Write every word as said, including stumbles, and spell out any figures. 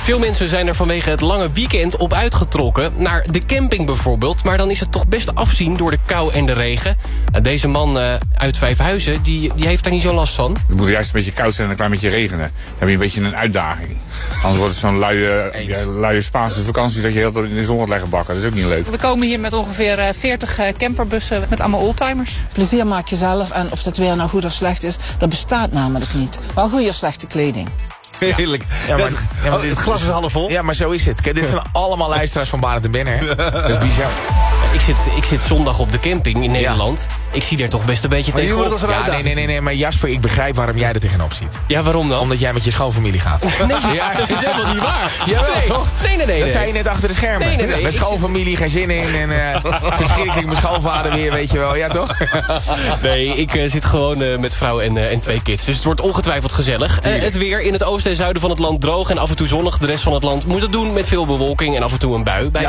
Veel mensen zijn er vanwege het lange weekend op uitgetrokken. Naar de camping bijvoorbeeld. Maar dan is het toch best afzien door de kou en de regen. Deze man uh, uit Vijfhuizen, die, die heeft daar niet zo'n last van. Het moet juist een beetje koud zijn en een klein beetje regenen. Dan heb je een beetje een uitdaging. Anders wordt het zo'n luie, ja, luie Spaanse vakantie dat je heel in de zon gaat leggen bakken. Dat is ook niet leuk. We komen hier met ongeveer veertig camperbussen met allemaal oldtimers. Plezier maak je zelf en of het weer nou goed of slecht is, dat bestaat namelijk niet. Wel goede of slechte kleding. Heerlijk. Ja, maar, ja, maar dit, het glas is half vol. Ja, maar zo is het. Kijk, dit zijn allemaal luisteraars van Barend en Ben, hè? Dat is bizar. Ik zit, ik zit zondag op de camping in Nederland. Ja. Ik zie er toch best een beetje tegenop. Ja, nee, nee, nee, nee, maar Jasper, ik begrijp waarom jij er tegenop ziet. Ja, waarom dan? Omdat jij met je schoonfamilie gaat. Nee, ja, dat is helemaal niet waar. Jawel, nee, toch? Nee, nee, nee. Dat nee. zei je net achter de schermen. Nee, nee, nee. Mijn schoonfamilie, geen zin in. En uh, verschrikkelijk, mijn schoonvader weer, weet je wel. Ja, toch? Nee, ik uh, zit gewoon uh, met vrouw en, uh, en twee kids. Dus het wordt ongetwijfeld gezellig. Uh, het weer in het oosten en zuiden van het land droog en af en toe zonnig. De rest van het land moet het doen met veel bewolking en af en toe een bui. Bij